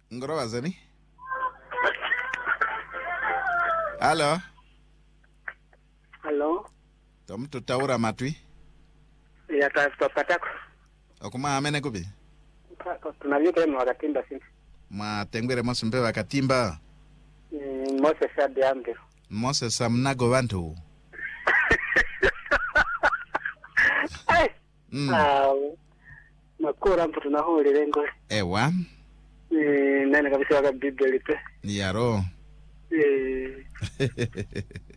Ngorowa zani? Halo? Hello? Mtu taura matwi? Ya patako. Okuma amene kupi? Tunavyoke mwakatimba sisi. Matengwere mosumbe wakatimba. Moses Adiambe. Moses amnago bantu. Makura mpu tunahulire ngo. Ewa? Nani kabisa waka Biblia lipe. Yaro.